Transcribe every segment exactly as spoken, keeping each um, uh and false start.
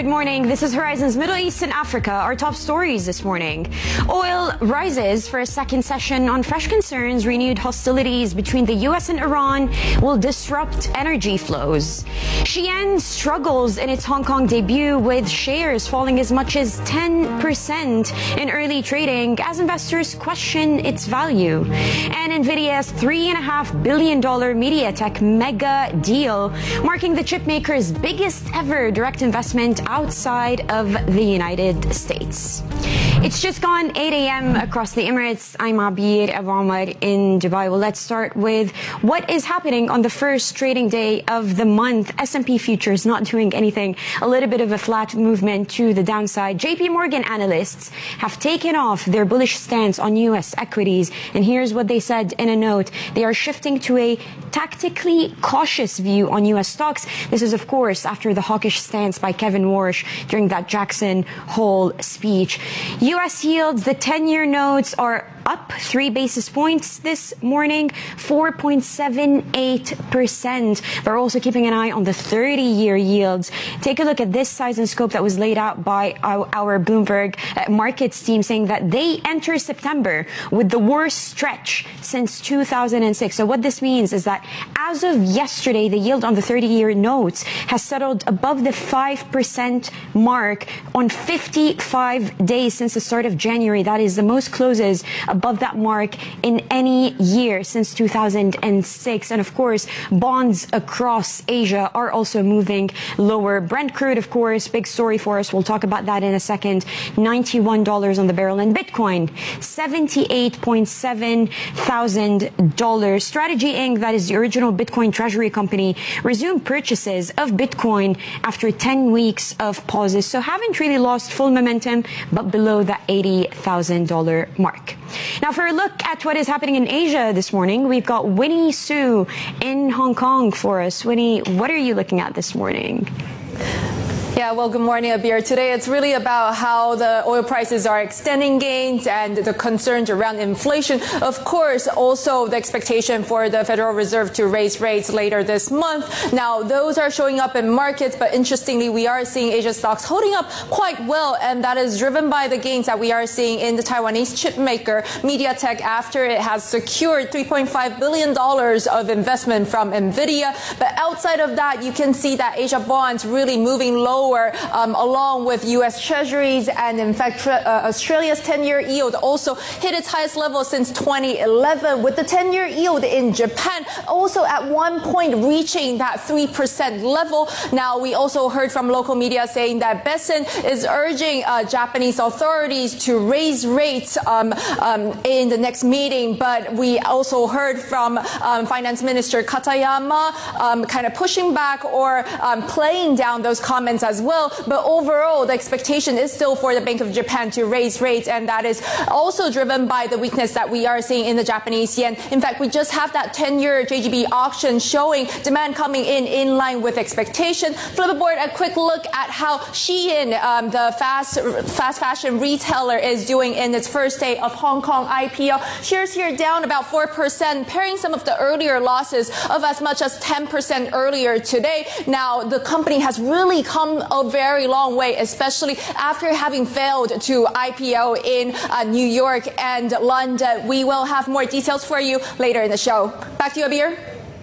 Good morning. This is Horizon's Middle East and Africa. Our top stories this morning. Oil rises for a second session on fresh concerns. Renewed hostilities between the U S and Iran will disrupt energy flows. Shein struggles in its Hong Kong debut, with shares falling as much as ten percent in early trading as investors question its value. And Nvidia's three point five billion dollars MediaTek mega deal, marking the chipmaker's biggest ever direct investment outside of the United States. It's just gone eight a.m. across the Emirates. I'm Abir Abamar in Dubai. Well, let's start with what is happening on the first trading day of the month. S and P futures not doing anything. A little bit of a flat movement to the downside. J P Morgan analysts have taken off their bullish stance on U S equities. And here's what they said in a note. They are shifting to a tactically cautious view on U S stocks. This is, of course, after the hawkish stance by Kevin Warsh during that Jackson Hole speech. U S yields, the ten-year notes are up three basis points this morning, four point seven eight percent. We're also keeping an eye on the thirty-year yields. Take a look at this size and scope that was laid out by our, our Bloomberg uh, markets team, saying that they enter September with the worst stretch since two thousand six. So what this means is that as of yesterday, the yield on the thirty-year notes has settled above the five percent mark on fifty-five days since the start of January. That is the most closes above that mark in any year since two thousand six. And of course, bonds across Asia are also moving lower. Brent crude, of course, big story for us. We'll talk about that in a second. ninety-one dollars on the barrel. And Bitcoin, seventy-eight point seven thousand dollars. Strategy Incorporated, that is the original Bitcoin treasury company, resumed purchases of Bitcoin after ten weeks of pauses. So haven't really lost full momentum, but below the eighty thousand dollars mark. Now, for a look at what is happening in Asia this morning, we've got Winnie Su in Hong Kong for us. Winnie, what are you looking at this morning? Yeah, well, good morning, Abir. Today, it's really about how the oil prices are extending gains and the concerns around inflation. Of course, also the expectation for the Federal Reserve to raise rates later this month. Now, those are showing up in markets, but interestingly, we are seeing Asia stocks holding up quite well, and that is driven by the gains that we are seeing in the Taiwanese chip maker MediaTek after it has secured three point five billion dollars of investment from Nvidia. But outside of that, you can see that Asia bonds really moving low. Um, along with U S Treasuries, and in fact, uh, Australia's ten-year yield also hit its highest level since twenty eleven, with the ten-year yield in Japan also at one point reaching that three percent level. Now, we also heard from local media saying that Besen is urging uh, Japanese authorities to raise rates um, um, in the next meeting, but we also heard from um, Finance Minister Katayama um, kind of pushing back or um, playing down those comments as well. But overall, the expectation is still for the Bank of Japan to raise rates, and that is also driven by the weakness that we are seeing in the Japanese yen. In fact, we just have that ten-year J G B auction showing demand coming in in line with expectation. Flip aboard a quick look at how Shein, um, the fast fast fashion retailer, is doing in its first day of Hong Kong I P O. Shares here down about four percent, pairing some of the earlier losses of as much as ten percent earlier today. Now, the company has really come a very long way, especially after having failed to I P O in uh, New York and London. We will have more details for you later in the show. Back to you, Abir.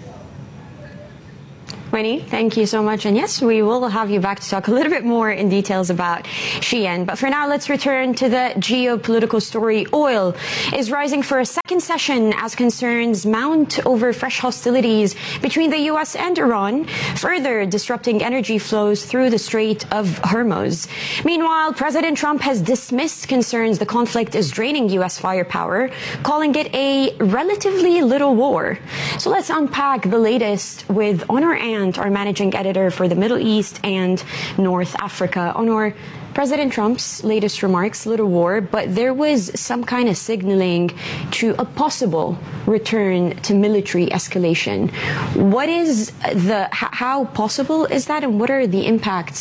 Winnie, thank you so much. And yes, we will have you back to talk a little bit more in details about Shein. But for now, let's return to the geopolitical story. Oil is rising for a second session as concerns mount over fresh hostilities between the U S and Iran, further disrupting energy flows through the Strait of Hormuz. Meanwhile, President Trump has dismissed concerns the conflict is draining U S firepower, calling it a relatively little war. So let's unpack the latest with Honor Ann, our managing editor for the Middle East and North Africa. Honor, President Trump's latest remarks, little war, but there was some kind of signaling to a possible return to military escalation. What is the, how possible is that, and what are the impacts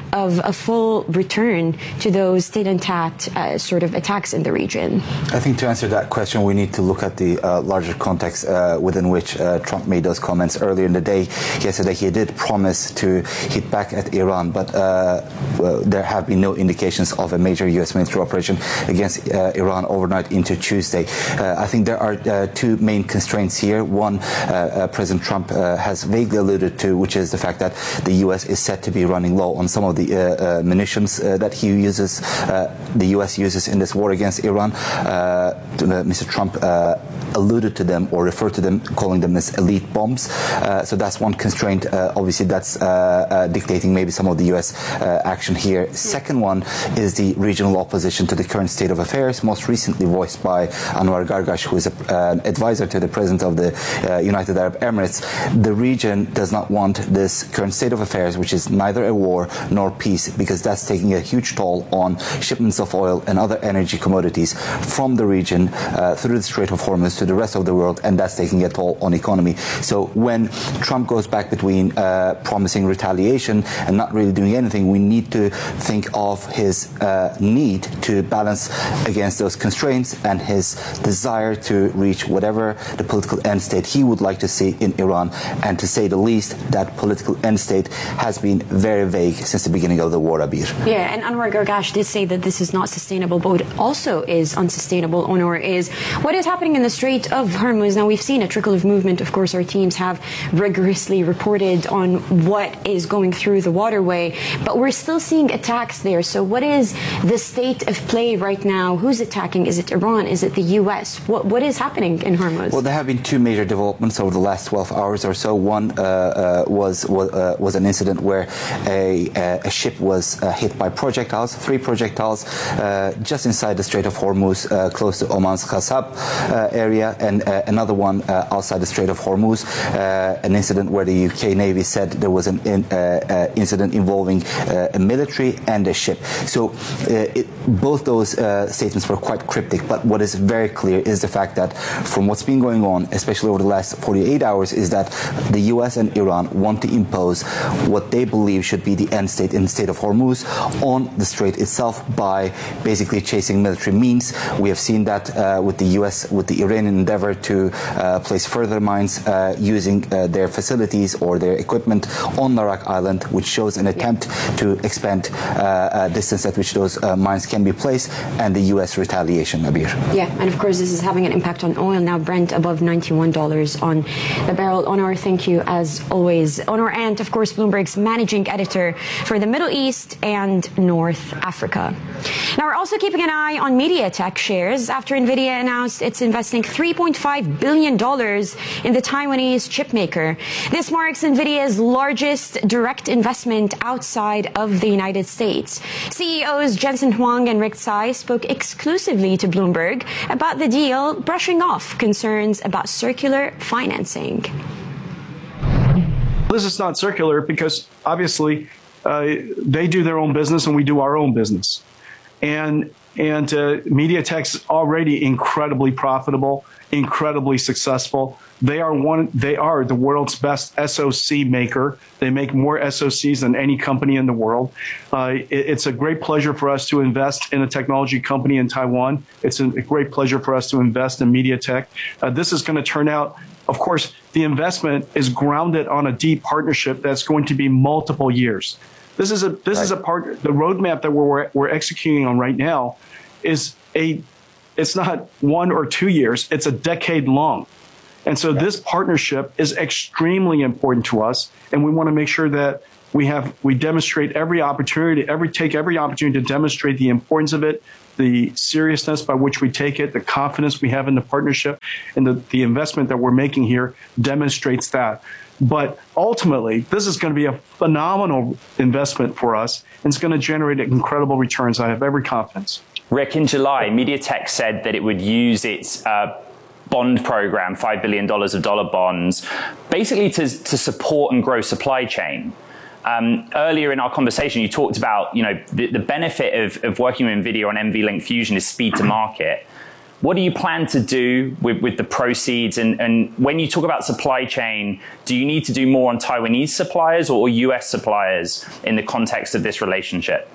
of a full return to those state-intact uh, sort of attacks in the region? I think to answer that question, we need to look at the uh, larger context uh, within which uh, Trump made those comments earlier in the day. Yesterday, he did promise to hit back at Iran, but uh, well, there have been no indications of a major U S military operation against uh, Iran overnight into Tuesday. Uh, I think there are uh, two main constraints here. One, uh, uh, President Trump uh, has vaguely alluded to, which is the fact that the U S is said to be running low on some of the uh, uh, munitions uh, that he uses, uh, the U S uses in this war against Iran. Uh, Mister Trump uh, alluded to them or referred to them, calling them as elite bombs. Uh, so that's one constraint. Uh, obviously, that's uh, uh, dictating maybe some of the U S uh, action here. Second one is the regional opposition to the current state of affairs, most recently voiced by Anwar Gargash, who is an uh, advisor to the president of the uh, United Arab Emirates. The region does not want this current state of affairs, which is neither a war nor peace, because that's taking a huge toll on shipments of oil and other energy commodities from the region uh, through the Strait of Hormuz to the rest of the world, and that's taking a toll on economy. So when Trump goes back between uh, promising retaliation and not really doing anything, we need to think of his uh, need to balance against those constraints and his desire to reach whatever the political end state he would like to see in Iran. And to say the least, that political end state has been very vague since the beginning of the war, Abir. Yeah, and Anwar Gargash did say that this is not sustainable, but what also is unsustainable, Onur, is what is happening in the Strait of Hormuz. Now, we've seen a trickle of movement. Of course, our teams have rigorously reported on what is going through the waterway, but we're still seeing attacks there. So what is the state of play right now? Who's attacking? Is it Iran? Is it the U S? What What is happening in Hormuz? Well, there have been two major developments over the last twelve hours or so. One uh, uh, was was, uh, was an incident where a, a ship was uh, hit by projectiles, three projectiles, uh, just inside the Strait of Hormuz, uh, close to Oman's Khassab uh, area, and uh, another one uh, outside the Strait of Hormuz, uh, an incident where the U K Navy said there was an in, uh, uh, incident involving uh, a military and a ship. So uh, it, both those uh, statements were quite cryptic, but what is very clear is the fact that from what's been going on, especially over the last forty-eight hours, is that the U S and Iran want to impose what they believe should be the end state in the State of Hormuz on the strait itself by basically chasing military means. We have seen that uh, with the U S, with the Iranian endeavor to uh, place further mines uh, using uh, their facilities or their equipment on Narak Island, which shows an attempt yeah. to expand uh, a distance at which those uh, mines can be placed, and the U S retaliation, Abir. Yeah, and of course this is having an impact on oil. Now Brent above ninety-one dollars on the barrel. Onur, thank you as always. Onur Ant, of course, Bloomberg's managing editor for the Middle East and North Africa. Now we're also keeping an eye on MediaTek shares after NVIDIA announced it's investing three point five billion dollars in the Taiwanese chipmaker. This marks NVIDIA's largest direct investment outside of the United States. C E Os Jensen Huang and Rick Tsai spoke exclusively to Bloomberg about the deal, brushing off concerns about circular financing. This is not circular because obviously uh, they do their own business and we do our own business. And and uh, MediaTek's already incredibly profitable, incredibly successful. They are one. They are the world's best S O C maker. They make more S O Cs than any company in the world. Uh, it, it's a great pleasure for us to invest in a technology company in Taiwan. It's a, a great pleasure for us to invest in MediaTek. Uh, this is going to turn out. Of course, the investment is grounded on a deep partnership that's going to be multiple years. This is a this right. is a part. The roadmap that we're we're executing on right now is a. It's not one or two years. It's a decade long. And so this partnership is extremely important to us, and we want to make sure that we have we demonstrate every opportunity, every take every opportunity to demonstrate the importance of it, the seriousness by which we take it, the confidence we have in the partnership, and the, the investment that we're making here demonstrates that. But ultimately, this is going to be a phenomenal investment for us, and it's going to generate incredible returns. I have every confidence. Rick, in July, MediaTek said that it would use its uh, bond program, five billion dollars of dollar bonds, basically to, to support and grow supply chain. Um, earlier in our conversation, you talked about, you know, the, the benefit of, of working with NVIDIA on NVLink Fusion is speed to market. What do you plan to do with, with the proceeds? And, and when you talk about supply chain, do you need to do more on Taiwanese suppliers or U S suppliers in the context of this relationship?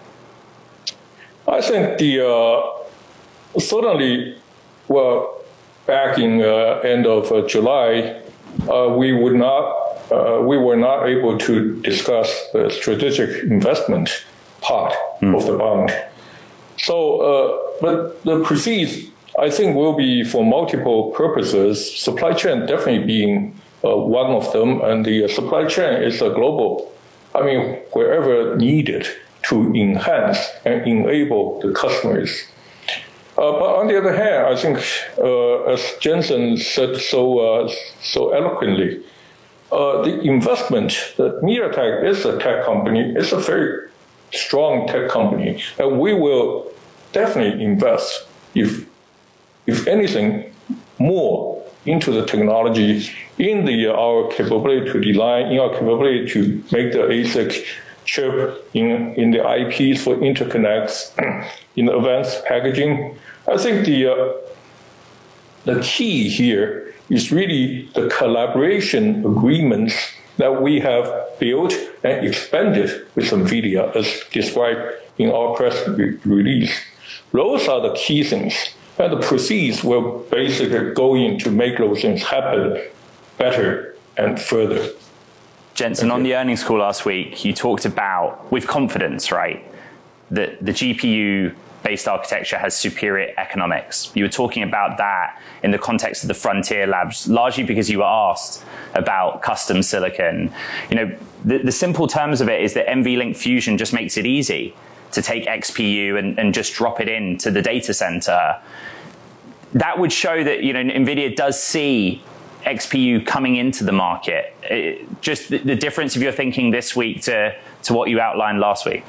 I think the uh, certainly, well, back in uh, end of uh, July, uh, we would not, uh, we were not able to discuss the strategic investment part mm. of the bond. So, uh, but the proceeds, I think, will be for multiple purposes. Supply chain definitely being uh, one of them, and the supply chain is a global. I mean, wherever needed to enhance and enable the customers. Uh, but on the other hand, I think, uh, as Jensen said so uh, so eloquently, uh, the investment that MediaTek is a tech company, it's a very strong tech company, and we will definitely invest, if if anything, more into the technology, in the uh, our capability to design, in our capability to make the A S I C chip, in in the I Ps for interconnects, in advanced packaging. I think the uh, the key here is really the collaboration agreements that we have built and expanded with NVIDIA, as described in our press re- release. Those are the key things, and the proceeds will basically go in to make those things happen better and further. Jensen, on the earnings call last week, you talked about, with confidence, right, that the G P U-based architecture has superior economics. You were talking about that in the context of the Frontier Labs, largely because you were asked about custom silicon. You know, the, the simple terms of it is that N V Link Fusion just makes it easy to take X P U and, and just drop it into the data center. That would show that, you know, NVIDIA does see X P U coming into the market. It, just the, the difference of your thinking this week to, to what you outlined last week.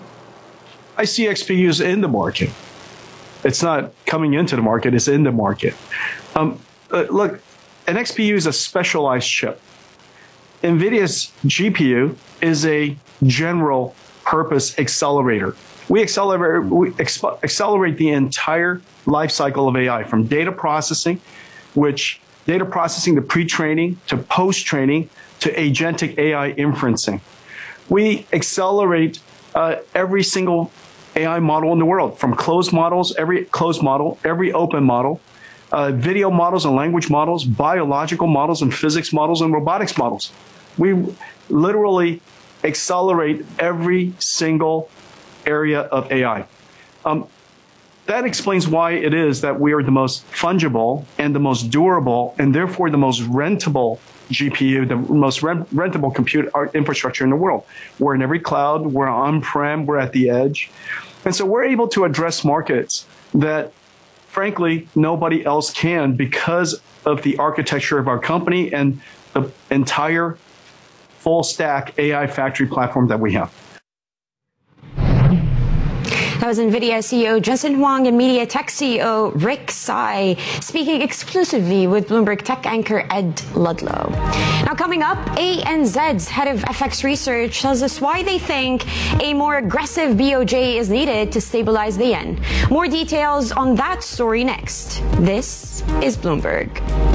I see X P Us in the market. It's not coming into the market, it's in the market. Um, uh, look, an X P U is a specialized chip. NVIDIA's G P U is a general purpose accelerator. We accelerate, we exp- accelerate the entire life cycle of A I, from data processing, which data processing to pre-training, to post-training, to agentic A I inferencing. We accelerate uh, every single A I model in the world, from closed models, every closed model, every open model, uh, video models and language models, biological models and physics models and robotics models. We literally accelerate every single area of A I. Um, That explains why it is that we are the most fungible and the most durable and therefore the most rentable G P U, the most rent- rentable compute infrastructure in the world. We're in every cloud, we're on-prem, we're at the edge. And so we're able to address markets that, frankly, nobody else can because of the architecture of our company and the entire full stack A I factory platform that we have. That was NVIDIA C E O Jensen Huang and MediaTek C E O Rick Tsai speaking exclusively with Bloomberg Tech anchor Ed Ludlow. Now coming up, A N Z's head of F X research tells us why they think a more aggressive B O J is needed to stabilize the yen. More details on that story next. This is Bloomberg.